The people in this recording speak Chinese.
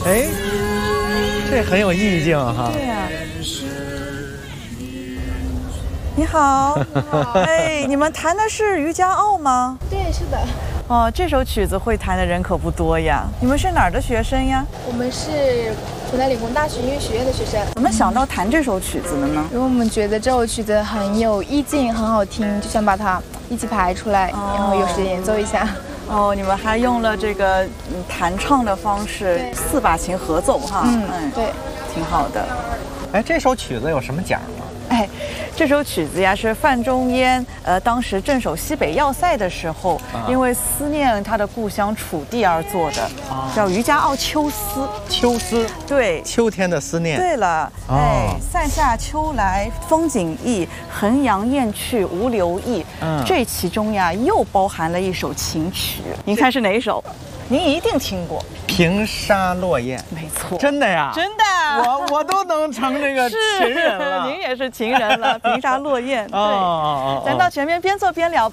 哎，这很有意境哈。 对呀。你好，哎，你们弹的是《渔家傲》吗？ 对，是的。 哦，这首曲子会弹的人可不多呀。你们是哪儿的学生呀？ 我们是湖南理工大学音乐学院的学生。 怎么想到弹这首曲子的呢？ 因为我们觉得这首曲子很有意境，很好听，就想把它一起排出来，然后有时间演奏一下。 哦，你们还用了这个弹唱的方式，4把琴合奏哈。 对， 挺好的。 哎，这首曲子有什么奖吗？ 哎，这首曲子呀是范仲淹，当时镇守西北要塞的时候，因为思念他的故乡楚地而作的，叫《渔家傲·秋思》。 秋思， 对， 秋天的思念。 对了，哎，塞下秋来风景异，衡阳雁去无留意。这其中呀又包含了一首琴曲，您看是哪一首？您一定听过 《平沙落雁》。 没错， 真的呀， 真的。 我都能成这个情人了。 您也是情人了，平沙落雁。对， 哦， 咱到前面边坐边聊。